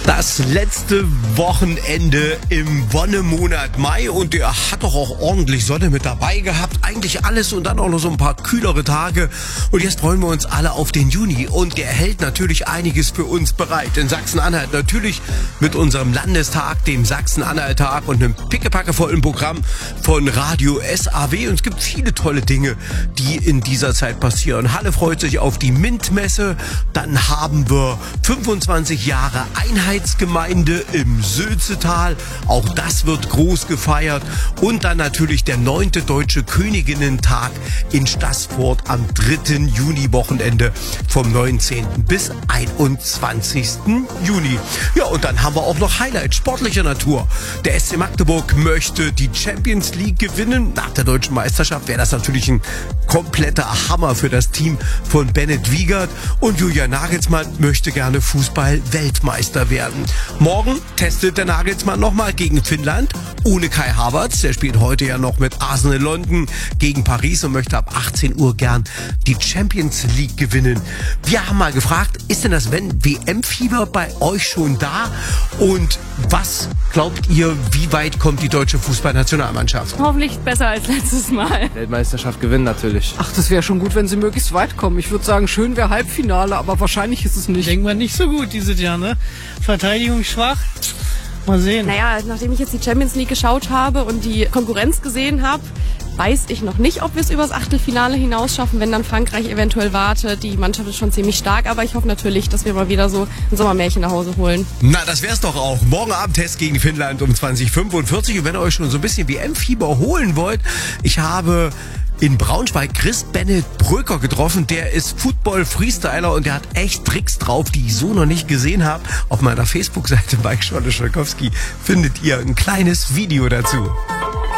Das letzte Wochenende im Wonnemonat Mai und der hat doch auch ordentlich Sonne mit dabei gehabt. Eigentlich alles und dann auch noch so ein paar kühlere Tage. Und jetzt freuen wir uns alle auf den Juni und der hält natürlich einiges für uns bereit. In Sachsen-Anhalt natürlich mit unserem Landestag, dem Sachsen-Anhalt-Tag und einem pickepackevollen Programm von Radio SAW. Und es gibt viele tolle Dinge, die in dieser Zeit passieren. Halle freut sich auf die MINT-Messe. Dann haben wir 25 Jahre Einheitsgemeinde im Sülzetal. Auch das wird groß gefeiert. Und dann natürlich der 9. Deutsche Königinnentag in Staßfurt am 3. Juni-Wochenende vom 19. bis 21. Juni. Ja, und dann haben wir auch noch Highlights sportlicher Natur. Der SC Magdeburg möchte die Champions League gewinnen. Nach der deutschen Meisterschaft wäre das natürlich ein kompletter Hammer für das Team von Bennett Wiegert. Und Julian Nagelsmann möchte gerne Fußball-Weltmeister werden. Morgen testet der Nagelsmann nochmal gegen Finnland. Ohne Kai Havertz. Der spielt heute ja noch mit Arsenal London gegen Paris und möchte ab 18 Uhr gern die Champions League gewinnen. Wir haben mal gefragt, ist denn das WM-Fieber bei euch schon da? Und was glaubt ihr, wie weit kommt die deutsche Fußballnationalmannschaft? Hoffentlich besser als letztes Mal. Weltmeisterschaft gewinnen natürlich. Ach, das wäre schon gut, wenn sie möglichst weit kommen. Ich würde sagen, schön wäre Halbfinale, aber wahrscheinlich ist es nicht. Denken wir nicht so gut dieses Jahr, ne? Verteidigung schwach. Mal sehen. Naja, nachdem ich jetzt die Champions League geschaut habe und die Konkurrenz gesehen habe, weiß ich noch nicht, ob wir es übers Achtelfinale hinaus schaffen, wenn dann Frankreich eventuell wartet. Die Mannschaft ist schon ziemlich stark, aber ich hoffe natürlich, dass wir mal wieder so ein Sommermärchen nach Hause holen. Na, das wär's doch auch. Morgen Abend Test gegen Finnland um 20:45. Und wenn ihr euch schon so ein bisschen WM-Fieber holen wollt, ich habe in Braunschweig Chris Bennett Bröker getroffen. Der ist Football-Freestyler und der hat echt Tricks drauf, die ich so noch nicht gesehen habe. Auf meiner Facebook-Seite Mike Scholle-Schalkowski findet ihr ein kleines Video dazu.